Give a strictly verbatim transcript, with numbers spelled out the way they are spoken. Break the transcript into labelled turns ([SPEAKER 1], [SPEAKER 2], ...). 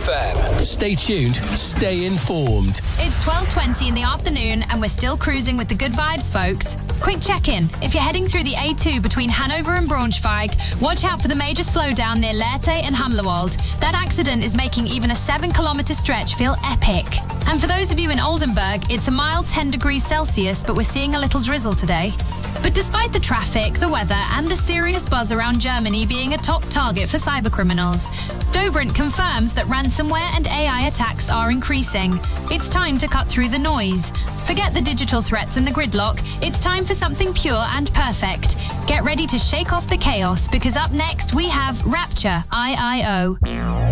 [SPEAKER 1] M. Stay tuned, stay informed.
[SPEAKER 2] It's twelve twenty in the afternoon and we're still cruising with the good vibes, folks. Quick check-in. If you're heading through the A two between Hanover and Braunschweig, watch out for the major slowdown near Lehrte and Hamlerwald. That accident is making even a seven kilometre stretch feel epic. And for those of you in Oldenburg, it's a mild ten degrees Celsius, but we're seeing a little drizzle today. But despite the traffic, the weather, and the serious buzz around Germany being a top target for cybercriminals, Dobrindt confirms that ransomware and A I attacks are increasing. It's time to cut through the noise. Forget the digital threats and the gridlock. It's time for something pure and perfect. Get ready to shake off the chaos, because up next we have Rapture I I O.